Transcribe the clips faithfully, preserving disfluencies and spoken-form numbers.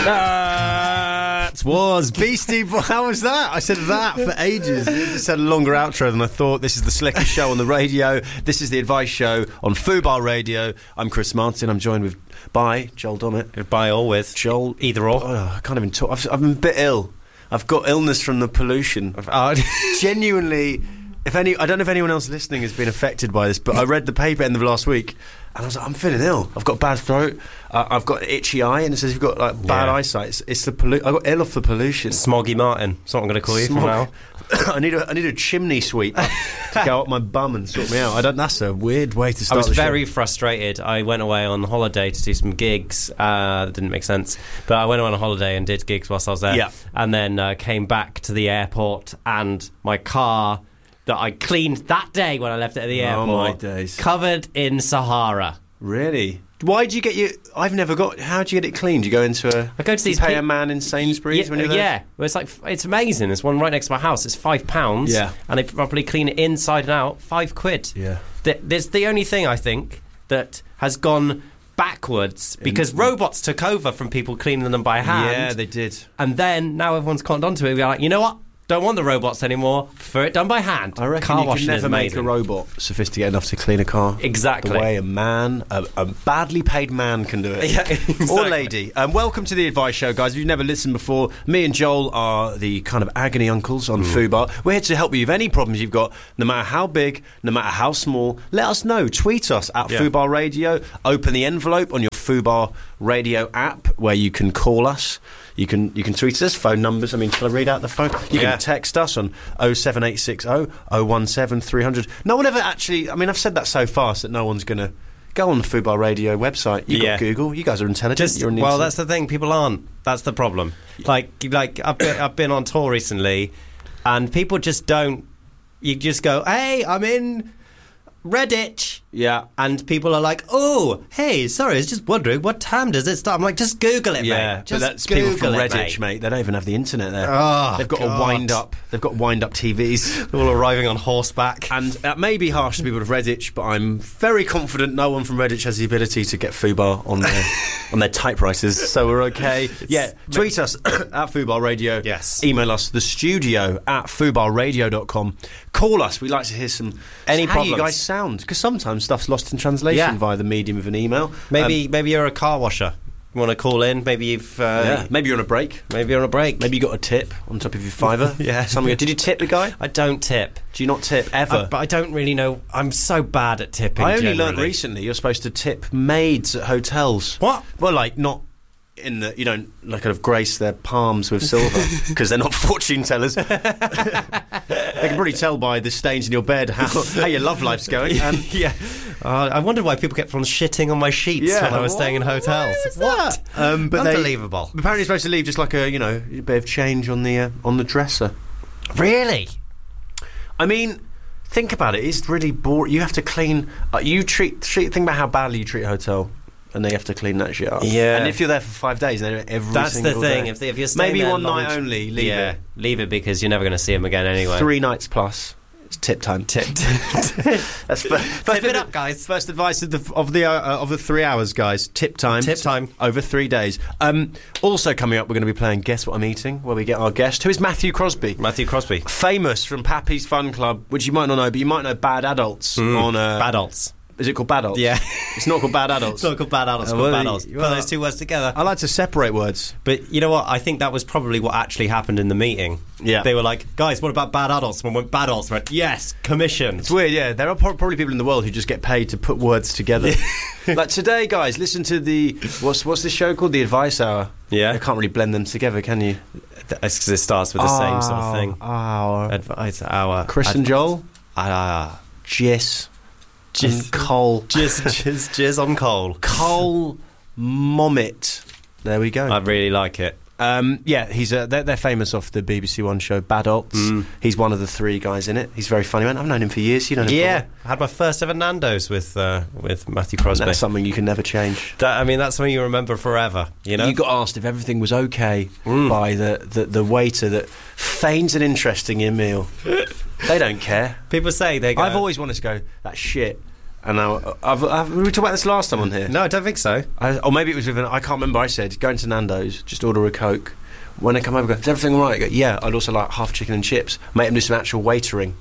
That was Beastie Boys. How was that? I said that for ages. It just had a longer outro than I thought. This is the slickest show on the radio. This is the Advice Show on Fubar Radio. I'm Chris Martin. I'm joined with by Joel Dommett. By or with Joel. Either or. Oh, I can't even talk. I've, I've been a bit ill. I've got illness from the pollution. Uh, Genuinely, if any, I don't know if anyone else listening has been affected by this, but I read the paper end of last week, and I was like, I'm feeling ill. I've got a bad throat. Uh, I've got an itchy eye, and it says you've got like bad Yeah. eyesight. It's, it's the pollu- I got ill off the pollution. Smoggy Martin. That's what I'm going to call you Smog. from now. I need a I need a chimney sweep to go up my bum and sort me out. I don't. That's a weird way to I start. was the very show. frustrated. I went away on holiday to do some gigs. Uh, that didn't make sense. But I went away on holiday and did gigs whilst I was there. Yeah. And then uh, came back to the airport, and my car that I cleaned that day when I left it at the Oh, airport, my days. covered in Sahara. Really. Why do you get your? I've never got. How do you get it cleaned? You go into a. I go to you these pay pe- a man in Sainsbury's yeah, when you're there? yeah. Well, it's like it's amazing. There's one right next to my house. It's five pounds. Yeah. And they properly clean it inside and out. Five quid. Yeah. Th- There's the only thing I think that has gone backwards because robots took over from people cleaning them by hand. Yeah, they did. And then now everyone's cottoned onto it. We're like, you know what? Don't want the robots anymore. Prefer it done by hand. I reckon Car you washing can is never make a amazing. robot sophisticated enough to clean a car. Exactly. The way a man, a, a badly paid man can do it. Yeah, exactly. Or lady. Um, welcome to the Advice Show, guys. If you've never listened before, me and Joel are the kind of agony uncles on Fubar. We're here to help you with any problems you've got, no matter how big, no matter how small. Let us know. Tweet us at Yeah. Fubar Radio. Open the envelope on your Fubar Radio app where you can call us. You can you can tweet us, phone numbers. I mean, shall I read out the phone? You Yeah. can text us on oh seven eight six oh, oh one seven, three hundred. No one ever actually, I mean, I've said that so fast that no one's going to go on the Fubar Radio website. You've Yeah. got Google. You guys are intelligent. Just, You're on the well, internet. that's the thing. People aren't. That's the problem. Like, like I've been, I've been on tour recently, and people just don't. You just go, "Hey, I'm in Redditch," Yeah. and people are like, "Oh, hey, sorry, I was just wondering what time does it start?" I'm like, "Just Google it, Yeah, mate. but Just that's Google people from it, Redditch, mate. They don't even have the internet there. Oh, they've got God. to wind up. They've got wind up T Vs. All arriving on horseback." And that may be harsh to people of Redditch, but I'm very confident no one from Redditch has the ability to get Fubar on their on their typewriters, so we're okay. Yeah, tweet us at Fubar Radio. Yes. Email us the studio at fubar radio dot com. Call us. We'd like to hear some Any how you problems. guys sound, because sometimes stuff's lost in translation Yeah. via the medium of an email. Maybe, Um, maybe you're a car washer. You want to call in? Maybe you've, uh, yeah, maybe you're on a break. maybe you're on a break. Maybe you got a tip on top of your fiver. Yeah. Something. Did you tip the guy? I don't tip. Do you not tip ever? I, but I don't really know. I'm so bad at tipping. I only generally. learned recently you're supposed to tip maids at hotels. What? Well, like not in the you don't like kind of grace their palms with silver because they're not fortune tellers. They can probably tell by the stains in your bed how, how your love life's going. Um, yeah. Uh, I wondered why people kept on shitting on my sheets Yeah. when I was staying in Why- hotels. why is What? that? Um, but they- Unbelievable. apparently, you're supposed to leave just like a you know a bit of change on the uh, on the dresser. Really? I mean, think about it. It's really boring. You have to clean. Uh, you treat, treat. Think about how badly you treat a hotel, and they have to clean that shit up. Yeah. And if you're there for five days, then every That's the single thing. day. If, they, if you're staying maybe there one long- night only, leave yeah, it. leave it because you're never going to see them again anyway. Three nights plus. It's tip time. Tip. That's fir- first Tip it up, guys. First advice of the of the uh, of the three hours, guys. Tip time. Tip time. over three days. Um, also coming up, we're going to be playing Guess What I'm Eating, where we get our guest, who is Matthew Crosby. Matthew Crosby. Famous from Pappy's Fun Club, which you might not know, but you might know Bad Adults on. Uh, Badults. Is it called Bad Adults? Yeah. It's not called Bad Adults. It's not called bad adults. Uh, It's called well, bad adults. y- Put well, those two words together. I like to separate words. But you know what? I think that was probably what actually happened in the meeting. Yeah. They were like, guys, what about bad adults? Someone went, bad adults. Went, yes, commission. It's weird, yeah. There are pro- probably people in the world who just get paid to put words together. Like today, guys, listen to the what's what's the show called? The Advice Hour. Yeah. You can't really blend them together, can you? It's because it starts with the same sort of thing. Our Advice hour. Chris and Joel, Ah, Jis, Jis- and Cole, jizz, jizz, jizz on coal. Cole Mommet. There we go. I really like it. Um, yeah, he's uh, they're, they're famous off the B B C One show Bad Adults. Mm. He's one of the three guys in it. He's very funny man. I've known him for years. You know him Yeah, for I had my first ever Nando's with uh, with Matthew Crosby. That's something you can never change. That, I mean, that's something you remember forever. You know. You got asked if everything was okay Mm. by the, the, the waiter that feigns an interest in your meal. They don't care. People say they. Go, I've always wanted to go, that's shit. And now, I've, I've, we talked about this last time on here. No, I don't think so. I, or maybe it was with an, I can't remember. I said, go into Nando's, just order a Coke. When they come over, go, is everything all right? I go, yeah, I'd also like half chicken and chips. Make them do some actual waitering.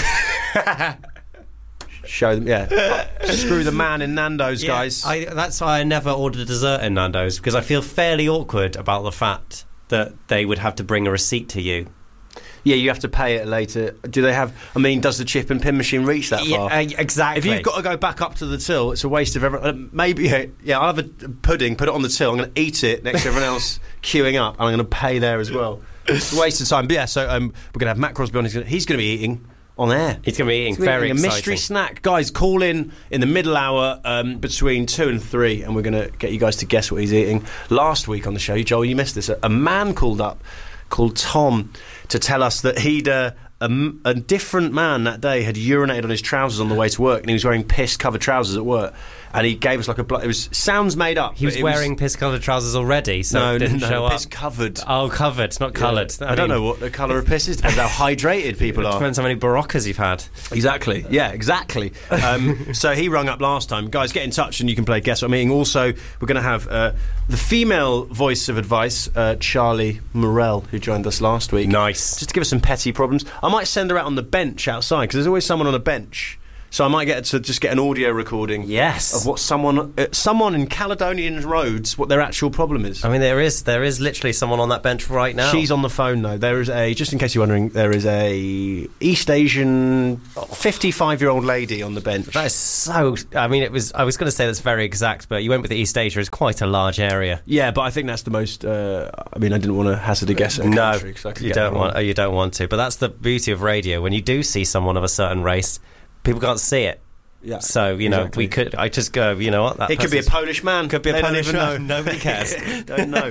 Show them, yeah. Screw the man in Nando's, Yeah, guys. I, that's why I never ordered a dessert in Nando's, because I feel fairly awkward about the fact that they would have to bring a receipt to you. Yeah, you have to pay it later. Do they have... I mean, does the chip and pin machine reach that Yeah, far? uh, exactly. If you've got to go back up to the till, it's a waste of everyone. Uh, maybe, yeah, yeah, I'll have a pudding, put it on the till, I'm going to eat it next to everyone else queuing up, and I'm going to pay there as well. It's a waste of time. But yeah, so um, we're going to have Matt Crosby on. He's going to be eating on air. He's going to be eating He's gonna be very eating a exciting. mystery snack. Guys, call in in the middle hour um, between two and three, and we're going to get you guys to guess what he's eating. Last week on the show, Joel, you missed this. A, a man called up, called Tom, to tell us that he'd uh, a, a different man that day had urinated on his trousers on the way to work, and he was wearing piss-covered trousers at work. And he gave us like a... Bl- it was sounds made up. He was but it wearing piss-coloured trousers already, so no, it didn't no, show no, up. piss-covered. Oh, covered, not coloured. Yeah. I, don't know what the colour of piss is. Depends how hydrated people It are. depends how many Baroccas you've had. Exactly. Yeah, exactly. Um, so he rung up last time. Guys, get in touch and you can play Guess What I'm Eating. Also, we're going to have uh, the female voice of advice, uh, Charlie Morell, who joined us last week. Nice. Just to give us some petty problems. I might send her out on the bench outside, because there's always someone on a bench. So I might get to just get an audio recording Yes. of what someone uh, someone in Caledonian Roads, what their actual problem is. I mean, there is there is literally someone on that bench right now. She's on the phone though. There is a, just in case you're wondering, there is a East Asian fifty-five-year-old lady on the bench. That is so... I mean, it was. I was going to say that's very exact, but you went with the East Asia. It's quite a large area. Yeah, but I think that's the most. Uh, I mean, I didn't want to hazard a guess at a No, country, 'cause I could you get don't that want. wrong. Oh, you don't want to. But that's the beauty of radio. When you do see someone of a certain race, people can't see it. Yeah, So you know, exactly. we could. I just go. You know what? That It could be a person's- Polish man. Could be a They don't Polish even man. know. Nobody cares. Don't know.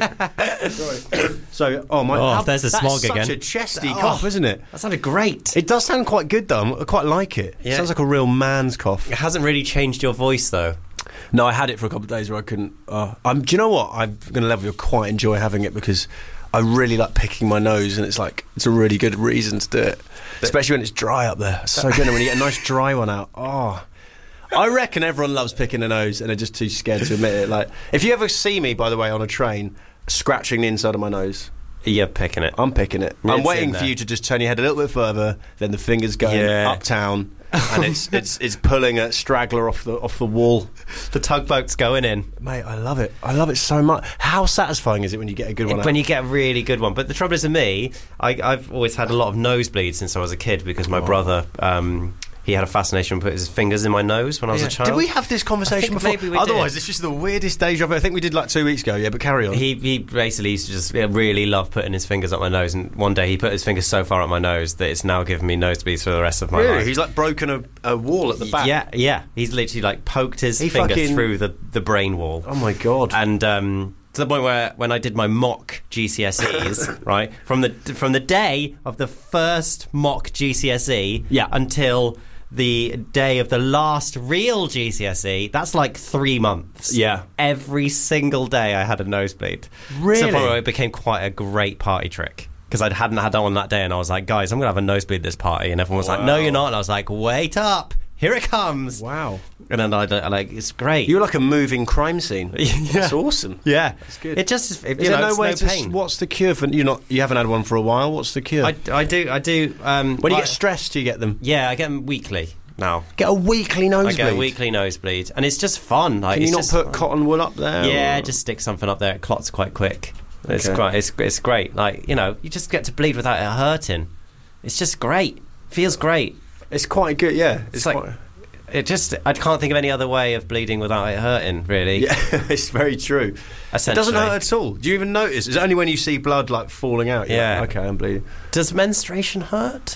Sorry. So, oh my. Oh, how- there's the that's smog such again. a chesty Oh. cough, isn't it? That sounded great. It does sound quite good though. I quite like it. Yeah. It sounds like a real man's cough. It hasn't really changed your voice though. No, I had it for a couple of days where I couldn't. Uh, I'm, do you know what? I'm going to level. You'll quite enjoy having it because I really like picking my nose, and it's like it's a really good reason to do it, especially when it's dry up there. It's so good when you get a nice dry one out. Oh, I reckon everyone loves picking their nose, and they're just too scared to admit it. Like, if you ever see me, by the way, on a train scratching the inside of my nose, You're picking it. I'm picking it. It's I'm in waiting for there. you to just turn your head a little bit further, then the fingers going Yeah. uptown, and it's it's it's pulling a straggler off the off the wall. The tugboat's going in. Mate, I love it. I love it so much. How satisfying is it when you get a good one out? When you get a really good one. But the trouble is with me, I, I've always had a lot of nosebleeds since I was a kid because my Oh. brother, um, he had a fascination with putting his fingers in my nose when I was Yeah. a child. Did we have this conversation I think before? maybe we Otherwise, did. it's just the weirdest deja vu. I think we did like two weeks ago, yeah, but carry on. He, he basically used to just really love putting his fingers up my nose, and one day he put his fingers so far up my nose that it's now given me nosebleeds for the rest of my really? life. He's like broken a, a wall at the back. Yeah, yeah. He's literally like poked his He finger fucking- through the, the brain wall. Oh my god. And um, to the point where when I did my mock G C S Es, right, from the from the day of the first mock G C S E Yeah. until the day of the last real G C S E, that's like three months. Yeah. Every single day I had a nosebleed. Really? To the point where it became quite a great party trick. Because I hadn't had that one that day, and I was like, guys, I'm going to have a nosebleed at this party. And everyone was like, no, Wow. you're not. And I was like, wait up. Here it comes. Wow. And then I, I like, it's great. You're like a moving crime scene. Yeah. That's awesome. Yeah, That's good. It just, it, Is you there know, no it's way no to? pain. What's the cure for? You not? You haven't had one for a while. What's the cure? I, I do, I do. Um, when you like- get stressed, do you get them? yeah, I get them weekly now. Get a weekly I nosebleed. get a weekly nosebleed, and it's just fun. Like, Can you it's not just put fun. cotton wool up there? Yeah, or- just stick something up there. It clots quite quick. It's Okay. great. It's, it's great. Like, you know, you just get to bleed without it hurting. It's just great. Feels great. It's quite good. Yeah, It's like quite- it just. I can't think of any other way of bleeding without it hurting. Really. Yeah, it's very true. It Essentially. doesn't hurt at all. Do you even notice? It's only when you see blood like falling out. you're Yeah. like, okay, I'm bleeding. Does menstruation hurt?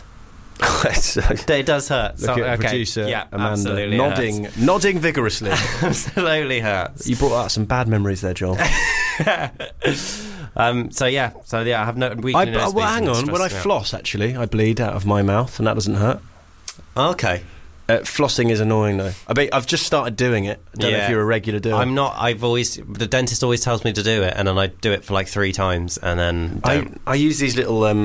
So- It does hurt. Look So- at okay. producer yeah, Amanda absolutely nodding, hurts. nodding vigorously. Absolutely hurts. You brought out some bad memories there, Joel. Um, so yeah, so yeah, I have no weekly I, nosebleeds well, hang and it on. When I stresses me out. floss, actually, I bleed out of my mouth, and that doesn't hurt. Okay. Uh, flossing is annoying, though. I bet I've just started doing it. I don't know if Yeah. you're a regular doer. I'm not. I've always the dentist always tells me to do it, and then I do it for like three times, and then I, don't. I use these little um,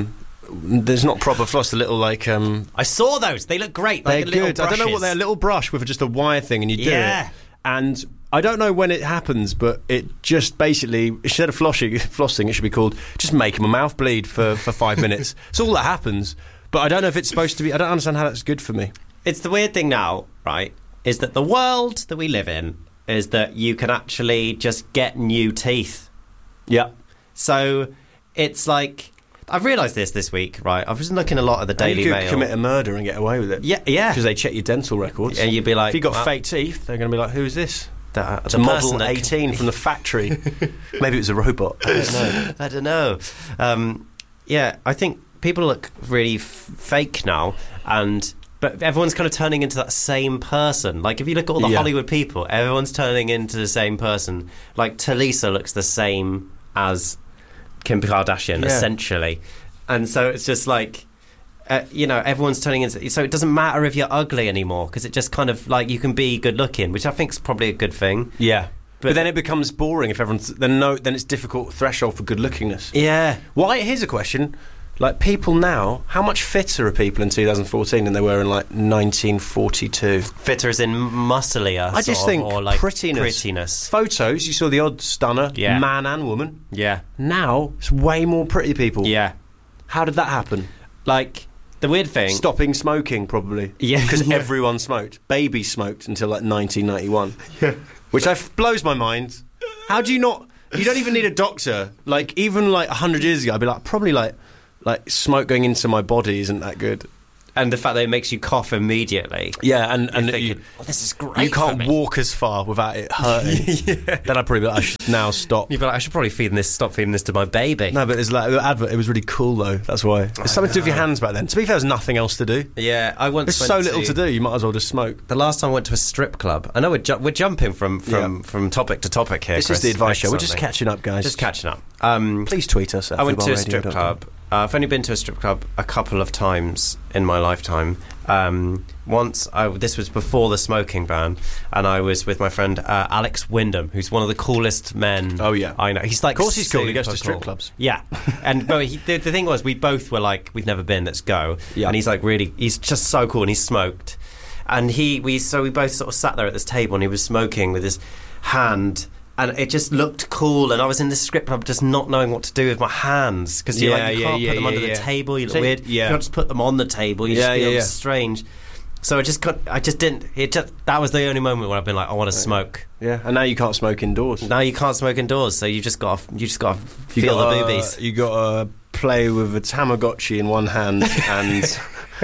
there's not proper floss. The little like um, I saw those. They look great. they're Like the little good. I don't know what brushes. they're. A little brush with just a wire thing, and you do Yeah. it. And I don't know when it happens, but it just basically, instead of flossing, flossing, it should be called just making my mouth bleed for, for five minutes. It's all that happens. But I don't know if it's supposed to be. I don't understand how that's good for me. It's the weird thing now, right? Is that the world that we live in is that you can actually just get new teeth. Yeah. So it's like I've realised this this week, right? I was looking a lot at the Daily you could Mail. commit a murder and get away with it. Yeah, yeah. Because they check your dental records. And you'd be like, if you've got well, fake teeth, they're going to be like, who's this? The, It's the a person model that can- eighteen from the factory. Maybe it was a robot. I don't know. I don't know. Um, yeah, I think people look really f- fake now, and but everyone's kind of turning into that same person. Like if you look at all the Yeah. Hollywood people, everyone's turning into the same person. Like Talisa looks the same as Kim Kardashian, Yeah. essentially, and so it's just like. Uh, you know, everyone's turning into... So it doesn't matter if you're ugly anymore, because it just kind of, like, you can be good-looking, which I think is probably a good thing. Yeah. But, But- then it becomes boring if everyone's... Then no, then it's difficult threshold for good-lookingness. Yeah. Why? Here's a question. Like, people now, how much fitter are people in two thousand fourteen than they were in, like, nineteen forty-two? Fitter as in musclier, I just sort think of, or, like, prettiness. prettiness. Photos, you saw the odd stunner, Yeah. man and woman. Yeah. Now, it's way more pretty people. Yeah. How did that happen? Like, the weird thing... Stopping smoking, probably. Yeah. Because Yeah. everyone smoked. Babies smoked until, like, nineteen ninety-one. Yeah. Which I f- blows my mind. How do you not... You don't even need a doctor. Like, even, like, one hundred years ago, I'd be like, probably, like... Like, smoke going into my body isn't that good. And the fact that it makes you cough immediately. Yeah, and, and You're you, thinking, oh, this is great you can't for me. walk as far without it hurting. Yeah. Then I'd probably be like, I should now stop. You'd be like, I should probably feed this, stop feeding this to my baby. No, but there's like the advert. It was really cool though. That's why. There's something to do with your hands back then. To be fair, there's nothing else to do. Yeah, I once There's went so little to do. You might as well just smoke. The last time I went to a strip club, I know we're, ju- we're jumping from, from, Yeah. from topic to topic here, This Chris. is the advice show. We're just Excellently. catching up, guys. Just catching up. Um, Please tweet us. At I went to a football radio strip dot com. club. Uh, I've only been to a strip club a couple of times in my lifetime. Um, once, I, this was before the smoking ban, and I was with my friend uh, Alex Wyndham, who's one of the coolest men. Oh, yeah. I know. He's like, Of course he's cool. He super goes to strip cool. clubs. Yeah, and but he, the, the thing was, we both were like, we've never been. Let's go. Yeah. And he's like, really, he's just so cool, and he smoked, and he we so we both sort of sat there at this table, and he was smoking with his hand. And it just looked cool, and I was in this strip club just not knowing what to do with my hands because you Yeah, like you yeah, can't yeah, put them yeah, under yeah. the table. You look So, weird. yeah. You can't just put them on the table. You Yeah, just feel yeah, yeah. strange. So I just couldn't, I just didn't. It just that was the only moment where I've been like, I want to smoke. Yeah, and now you can't smoke indoors. Now you can't smoke indoors, so you just got to, you just got to You feel gotta, the boobies. You got to play with a Tamagotchi in one hand, and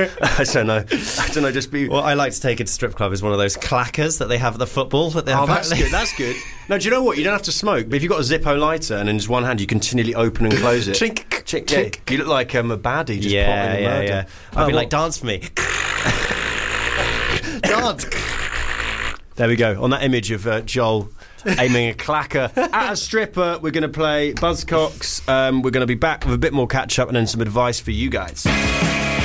I don't know. I don't know. Just be. What I like to take into strip club is one of those clackers that they have at the football. That they Oh, have that's apparently. good. That's good. No, do you know what? You don't have to smoke, but if you've got a Zippo lighter and in just one hand, you continually open and close it. Chink, Chink, chink. yeah, you look like um, a baddie just Yeah, plotting a yeah, murder. yeah. I'd Oh, be well, like, dance for me. Dance. there we go. On that image of uh, Joel aiming a clacker at a stripper, we're going to play Buzzcocks. Um, we're going to be back with a bit more catch up and then some advice for you guys.